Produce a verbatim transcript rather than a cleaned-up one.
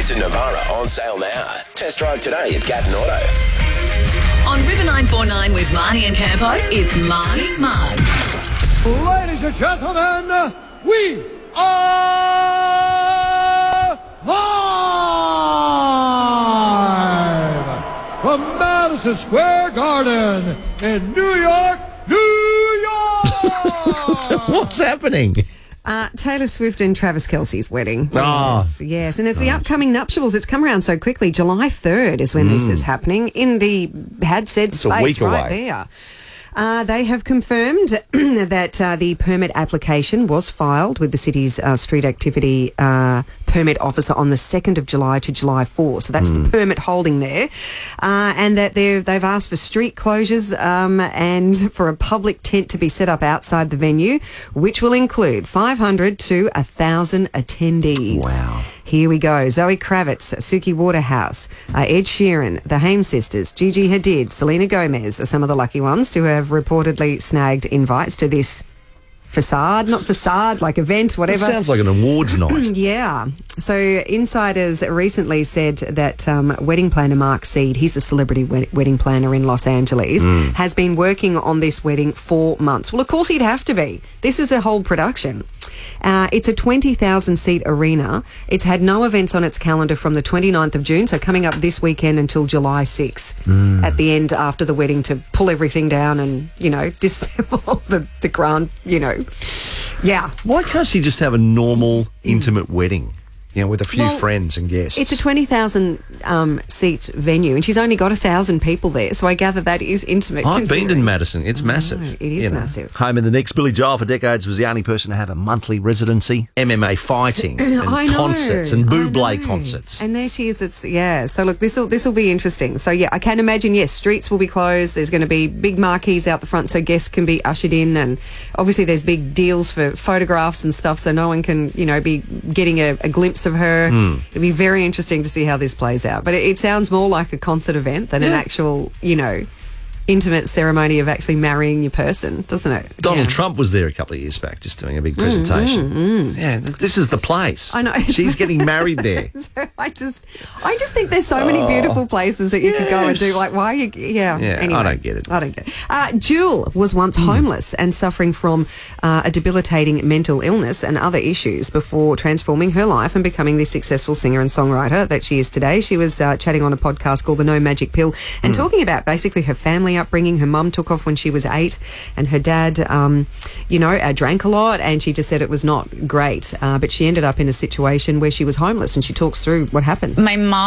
Nissan Navara on sale now. Test drive today at Gatton Auto. On River nine four nine with Marnie and Campo, it's Marnie's Mud. Ladies and gentlemen, we are live from Madison Square Garden in New York, New York! What's happening? Uh, Taylor Swift and Travis Kelce's wedding. Oh. Yes, yes. And it's the upcoming nuptials. It's come around so quickly. July third is when mm. this is happening in the had said it's space a week right away. there. Uh, they have confirmed that uh, the permit application was filed with the city's uh, street activity uh, permit officer on the second of July to July fourth. So that's mm. the permit holding there. Uh, and that they've, they've asked for street closures um, and for a public tent to be set up outside the venue, which will include five hundred to one thousand attendees. Wow. Here we go. Zoe Kravitz, Suki Waterhouse, uh, Ed Sheeran, the Haim sisters, Gigi Hadid, Selena Gomez are some of the lucky ones to have reportedly snagged invites to this facade, not facade, like event, whatever. It sounds like an awards night. Yeah. So insiders recently said that um, wedding planner Mark Seed, he's a celebrity wed- wedding planner in Los Angeles, mm. has been working on this wedding for months. Well, of course he'd have to be. This is a whole production. Uh, it's a twenty thousand seat arena. It's had no events on its calendar from the twenty-ninth of June, so coming up this weekend until July sixth, mm. at the end after the wedding, to pull everything down and, you know, disassemble the, the grand, you know, yeah. Why can't she just have a normal, intimate wedding? You know, with a few well, friends and guests. It's a twenty thousand um, seat venue, and she's only got one thousand people there, so I gather that is intimate. I've been in Madison. It's massive. Know, it is you know. massive. Home in the Knicks. Billy Joel for decades was the only person to have a monthly residency. M M A fighting and I know, concerts and Bublé I know. concerts. And there she is. It's yeah. So look, this will this will be interesting. So yeah, I can imagine. Yes, streets will be closed. There's going to be big marquees out the front so guests can be ushered in, and obviously there's big deals for photographs and stuff, so no one can you know be getting a, a glimpse of her. Mm. It'll be very interesting to see how this plays out. But it, it sounds more like a concert event than yeah. an actual, you know, intimate ceremony of actually marrying your person, doesn't it? Donald yeah. Trump was there a couple of years back just doing a big presentation. Mm, mm, mm. Yeah, this is the place. I know. She's getting married there. So I just I just think there's so many beautiful places that you yes. could go and do. Like, why are you... Yeah, yeah anyway, I don't get it. I don't get it. Uh, Jewel was once mm. homeless and suffering from uh, a debilitating mental illness and other issues before transforming her life and becoming the successful singer and songwriter that she is today. She was uh, chatting on a podcast called The No Magic Pill and mm. talking about basically her family upbringing. Her mum took off when she was eight, and her dad, um, you know, uh, drank a lot, and she just said it was not great. Uh, but she ended up in a situation where she was homeless, and she talks through what happened. My mom